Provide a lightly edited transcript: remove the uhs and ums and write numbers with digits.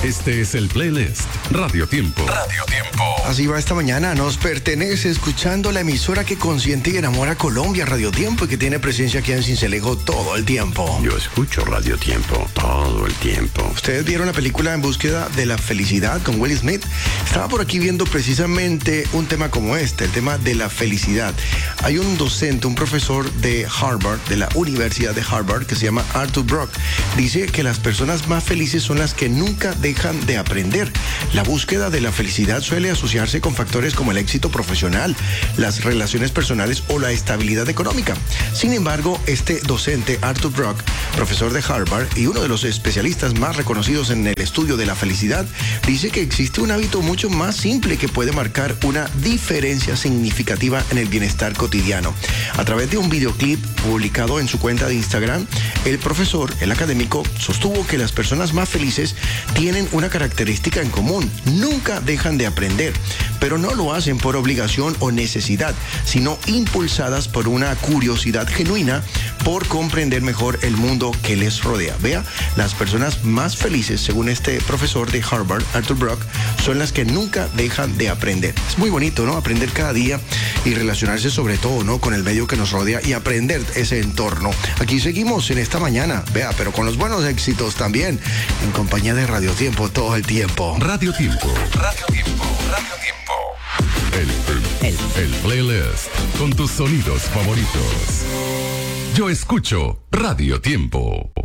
Este es el playlist Radio Tiempo. Radio Tiempo. Así va esta mañana, nos pertenece escuchando la emisora que consiente y enamora a Colombia, Radio Tiempo, y que tiene presencia aquí en Sincelejo todo el tiempo. Yo escucho Radio Tiempo todo el tiempo. ¿Ustedes vieron la película En búsqueda de la felicidad con Will Smith? Estaba por aquí viendo precisamente un tema como este, el tema de la felicidad. Hay un docente, un profesor de Harvard, de la Universidad de Harvard, que se llama Arthur Brock. Dice que las personas más felices son las que nunca dejan de aprender. La búsqueda de la felicidad suele asociarse con factores como el éxito profesional, las relaciones personales o la estabilidad económica. Sin embargo, este docente, Arthur Brock, profesor de Harvard y uno de los especialistas más reconocidos en el estudio de la felicidad, dice que existe un hábito mucho más simple que puede marcar una diferencia significativa en el bienestar cotidiano. A través de un videoclip publicado en su cuenta de Instagram, el profesor, el académico, sostuvo que las personas más felices tienen una característica en común: nunca dejan de aprender, pero no lo hacen por obligación o necesidad, sino impulsadas por una curiosidad genuina por comprender mejor el mundo que les rodea. Vea, las personas más felices, según este profesor de Harvard, Arthur Brock, son las que nunca dejan de aprender. Es muy bonito, ¿no? Aprender cada día y relacionarse sobre todo, ¿no?, con el medio que nos rodea y aprender ese entorno. Aquí seguimos en esta mañana, vea, pero con los buenos éxitos también, en compañía de Radio Tiempo todo el tiempo. Radio Tiempo. Radio Tiempo. Radio Tiempo. El playlist con tus sonidos favoritos. Yo escucho Radio Tiempo.